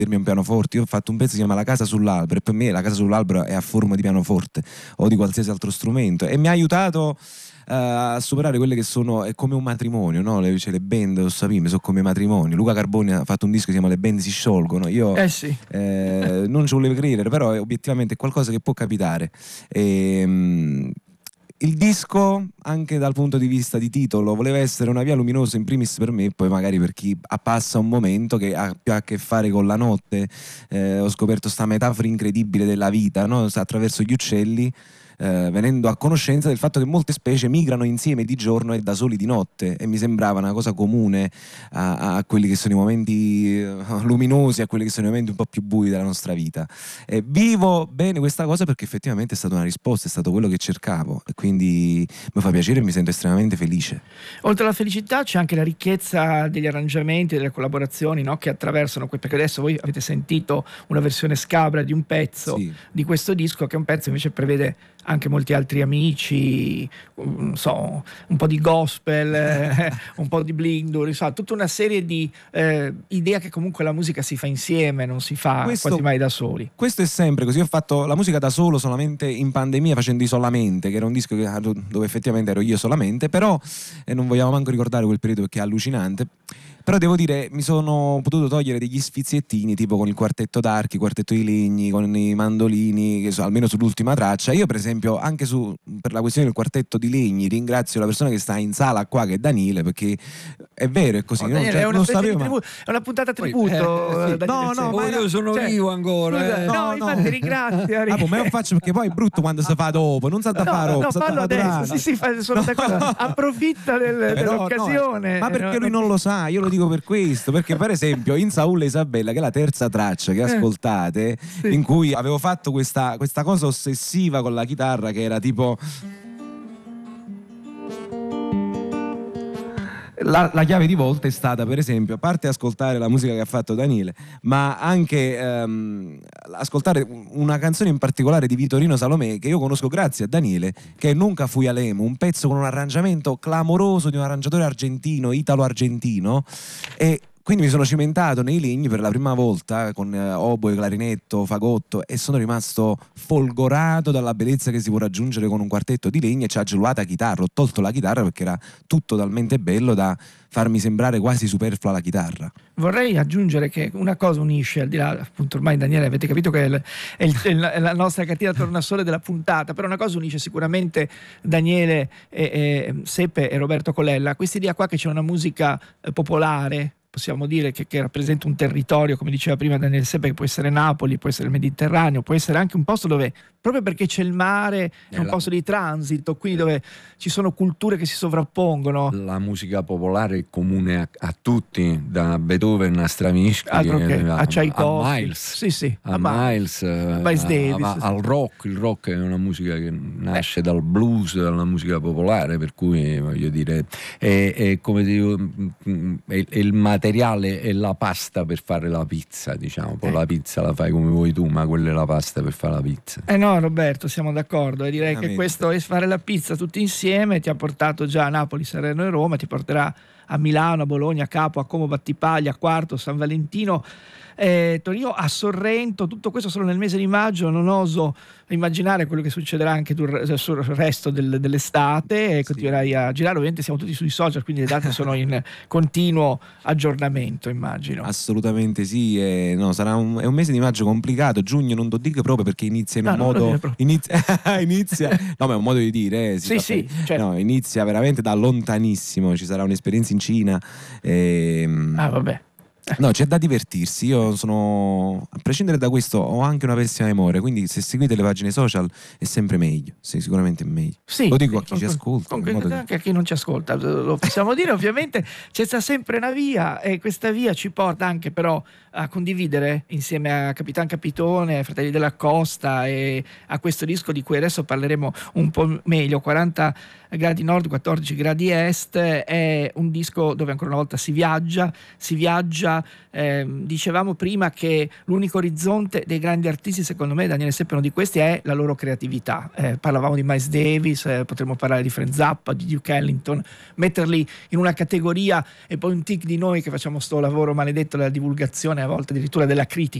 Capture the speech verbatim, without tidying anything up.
un pianoforte. Io ho fatto un pezzo che si chiama La casa sull'albero e per me la casa sull'albero è a forma di pianoforte o di qualsiasi altro strumento, e mi ha aiutato uh, a superare quelle che sono, è come un matrimonio, no? Le, cioè, le band, lo sapete, sono come matrimoni. Luca Carboni ha fatto un disco che si chiama Le band si sciolgono. Io eh sì. eh, non ci volevo credere, però è, obiettivamente è qualcosa che può capitare. E, um, il disco, anche dal punto di vista di titolo, voleva essere una via luminosa in primis per me, e poi magari per chi passa un momento che ha più a che fare con la notte. Eh, ho scoperto sta metafora incredibile della vita, no? Attraverso gli uccelli, eh, venendo a conoscenza del fatto che molte specie migrano insieme di giorno e da soli di notte, e mi sembrava una cosa comune a, a quelli che sono i momenti luminosi, a quelli che sono i momenti un po' più bui della nostra vita. E vivo bene questa cosa perché effettivamente è stata una risposta, è stato quello che cercavo, e quindi mi fa piacere e mi sento estremamente felice. Oltre alla felicità c'è anche la ricchezza degli arrangiamenti, delle collaborazioni, no? Che attraversano, perché adesso voi avete sentito una versione scabra di un pezzo Sì. di questo disco, che è un pezzo invece prevede anche molti altri amici, non so, un po' di gospel, eh, un po' di blindur, so, tutta una serie di eh, idee che comunque la musica si fa insieme, non si fa Questo, quasi mai da soli. Questo è sempre così. Ho fatto la musica da solo solamente in pandemia, facendo Isolamente, che era un disco che, dove effettivamente ero io solamente, però e non vogliamo manco ricordare quel periodo che è allucinante. Però devo dire, mi sono potuto togliere degli sfiziettini, tipo con il quartetto d'archi, quartetto di legni, con i mandolini, che so, almeno sull'ultima traccia. Io per esempio, anche su, per la questione del quartetto di legni, ringrazio la persona che sta in sala qua, che è Daniele, perché è vero, è così. Oh, non, Daniele, cioè, è, una non specie di sapevo, ma... tributo, è una puntata Poi, tributo. eh, sì. Daniele No, no, Zeppi. ma Oh, io sono Cioè, vivo ancora. scusa, eh. no, No, infatti no. ringrazio. Ah, boh, ma io faccio perché poi è brutto quando si fa dopo, non sa da No, fare dopo, no, sa da fallo fare adesso, durante. sì, sì, fa- sono No. d'accordo. Approfitta del- Però, no, dell'occasione. ma perché lui non lo sa, io lo dico per questo, perché per esempio in Saul e Isabella, che è la terza traccia che ascoltate, sì. in cui avevo fatto questa, questa cosa ossessiva con la chitarra, che era tipo La, la chiave di volta è stata, per esempio, a parte ascoltare la musica che ha fatto Daniele, ma anche ehm, ascoltare una canzone in particolare di Vittorino Salomè, che io conosco grazie a Daniele, che è Nunca fui a Lemo, un pezzo con un arrangiamento clamoroso di un arrangiatore argentino, italo-argentino, e quindi mi sono cimentato nei legni per la prima volta con eh, oboe, clarinetto, fagotto, e sono rimasto folgorato dalla bellezza che si può raggiungere con un quartetto di legni, e ci ha aggiunta chitarra. Ho tolto la chitarra perché era tutto talmente bello da farmi sembrare quasi superflua la chitarra. Vorrei aggiungere che una cosa unisce, al di là, appunto, ormai Daniele avete capito che è, il, è, il, è la nostra cartina tornasole della puntata, però una cosa unisce sicuramente Daniele, e, e, Seppe e Roberto Colella, questa idea qua che c'è una musica eh, popolare, possiamo dire che, che rappresenta un territorio, come diceva prima Daniele Seppe, che può essere Napoli, può essere il Mediterraneo, può essere anche un posto dove, proprio perché c'è il mare, è un posto di transito, quindi dove ci sono culture che si sovrappongono. La musica popolare è comune a, a tutti, da Beethoven a Stravinsky, Altro che a, a Tchaikovsky, a Miles, sì, sì, a a Miles, Miles a- Davis, a- sì. al rock. Il rock è una musica che nasce dal blues, dalla musica popolare, per cui voglio dire è, è come dico, è, è il materiale, è la pasta per fare la pizza, diciamo. Poi Eh. la pizza la fai come vuoi tu, ma quella è la pasta per fare la pizza. Eh no, Roberto, siamo d'accordo, e direi che Veramente. questo è fare la pizza tutti insieme, ti ha portato già a Napoli, Salerno e Roma, ti porterà a Milano, a Bologna, a Capo, a Como, Battipaglia, a Quarto, San Valentino, eh, Torino, a Sorrento. Tutto questo solo nel mese di maggio. Non oso immaginare quello che succederà anche dur- sul resto del- dell'estate, e continuerai a girare. Ovviamente siamo tutti sui social, quindi le date sono in continuo aggiornamento, immagino. Assolutamente sì, e no, sarà un, è un mese di maggio complicato. Giugno non lo dico proprio perché inizia in No, un non lo modo dire proprio. inizia, inizia no, ma è un modo di dire, eh, si Sì, fa sì, per- certo. no, inizia veramente da lontanissimo. Ci sarà un'esperienza in Cina, ehm, Ah, vabbè. no, c'è da divertirsi. Io sono, a prescindere da questo, ho anche una pessima memoria, quindi se seguite le pagine social è sempre meglio, sì, sicuramente è meglio. Sì, Lo dico sì, a chi ci con- ascolta, con- in modo che- anche a chi non ci ascolta, lo possiamo dire. Ovviamente c'è sta sempre una via, e questa via ci porta anche però a condividere insieme a Capitan Capitone, ai Fratelli della Costa, e a questo disco di cui adesso parleremo un po' meglio, quaranta gradi nord, quattordici gradi est. È un disco dove ancora una volta si viaggia, si viaggia musica. Eh, dicevamo prima che l'unico orizzonte dei grandi artisti, secondo me, Daniele Seppe, uno di questi, è la loro creatività. Eh, parlavamo di Miles Davis, eh, potremmo parlare di Frank Zappa, di Duke Ellington, metterli in una categoria, e poi un tic di noi che facciamo sto lavoro maledetto della divulgazione, a volte addirittura della critica